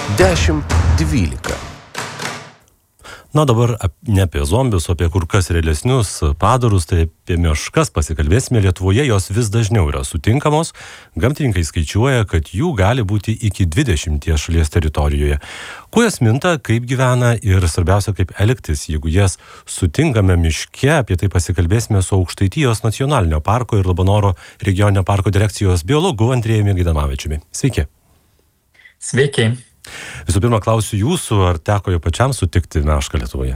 10-12. Na dabar ne apie zombius, o apie kur kas realesnius padarus, tai apie meškas pasikalbėsime. Lietuvoje jos vis dažniau yra sutinkamos. Gamtininkai skaičiuoja, kad jų gali būti iki 20 šalies teritorijoje. Kuo jas minta, kaip gyvena ir svarbiausia, kaip elgtis, jeigu jas sutinkame miške. Apie tai pasikalbėsime su Aukštaitijos nacionalinio parko ir Labanoro regioninio parko direkcijos biologu Andrėjumi Gaidamavičiumi. Sveiki. Sveiki. Visų pirma, klausiu jūsų, ar teko jau pačiam sutikti mešką Lietuvoje?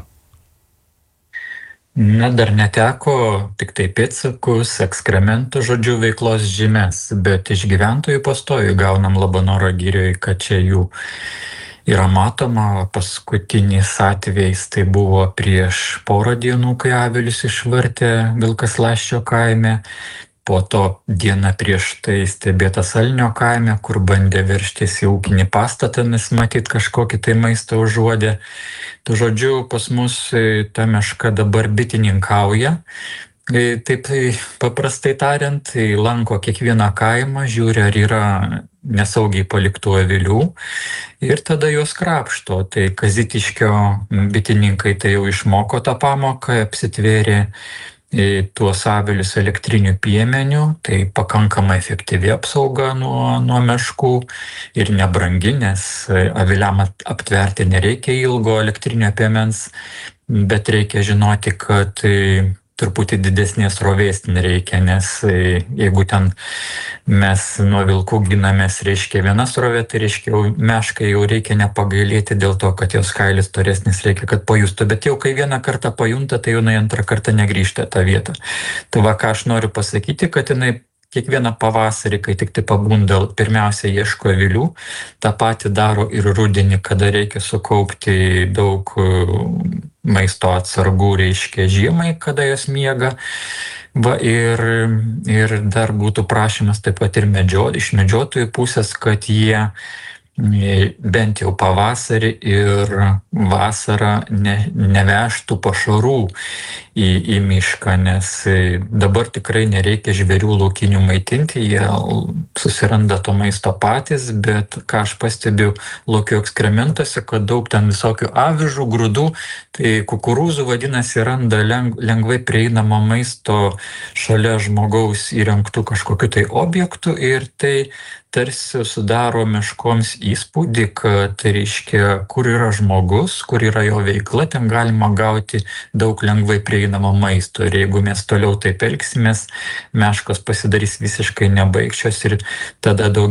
Na, dar neteko, tik tai pėdsakus, ekskrementų, žodžiu, veiklos žymes, bet iš gyventojų pastoviai gaunam Labanoro girioje, kad čia jų yra matoma. Paskutinis atvejis tai buvo prieš porą dienų, kai avilius išvartė Vilkaslaščio kaime. Po to dieną prieš tai stebėtas Alnio kaime, kur bandė veržtis į ūkinį pastatą, nes matyt kažkokį tai maistą užuodė. Tai žodžiu, pas mus ta meška dabar bitininkauja. Taip paprastai tariant, lanko kiekvieną kaimą, žiūri, ar yra nesaugiai paliktų avilių ir tada juos krapšto. Tai Kazitiškio bitininkai tai jau išmoko tą pamoką, apsitvėrė tuos avilius elektriniu piemeniu, tai pakankamai efektyvi apsauga nuo meškų ir nebrangi, nes aviliam aptverti nereikia ilgo elektrinio piemens, bet reikia žinoti, kad truputį didesnės rovės nereikia, nes jeigu ten mes nuo vilkų ginamės, reiškia viena srovė, tai reiškia meškai jau reikia nepagailėti dėl to, kad jos kailis storesnis, reikia, kad pajustų, bet jau kai vieną kartą pajunta, tai jinai antrą kartą negrįžta tą vietą. Tai va, ką aš noriu pasakyti, kad jinai kiekvieną pavasarį, kai tik tai pabunda, pirmiausia ieško avilių, tą patį daro ir rudenį, kada reikia sukaupti daug maisto atsargų, reiškia žiemai, kada jos miega. Va, ir dar būtų prašymas taip pat ir iš medžiotojų pusės, kad jie bent jau pavasarį ir vasarą nevežtų pašarų į mišką, nes dabar tikrai nereikia žvėrių laukinių maitinti, jie susiranda to maisto patys, bet ką aš pastebiu laukių ekskrementuose, kad daug ten visokių avižų, grūdų, tai kukurūzų vadinasi randa lengvai prieinamo maisto šalia žmogaus įrengtų kažkokiu tai objektų ir tai tarsi sudaro meškoms įspūdį, kad reiškia, kur yra žmogus, kur yra jo veikla, ten galima gauti daug lengvai prieinamo maisto. Ir jeigu mes toliau taip elgsimės, meškos pasidarys visiškai nebaigčios ir tada daug